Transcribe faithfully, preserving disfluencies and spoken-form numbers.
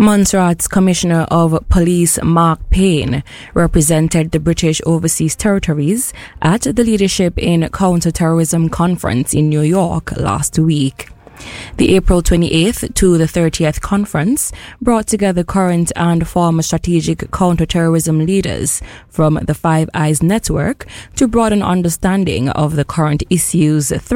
Montserrat's Commissioner of Police Mark Payne represented the British Overseas Territories at the Leadership in Counter-Terrorism Conference in New York last week. The April twenty-eighth to the thirtieth conference brought together current and former strategic counterterrorism leaders from the Five Eyes Network to broaden understanding of the current issues,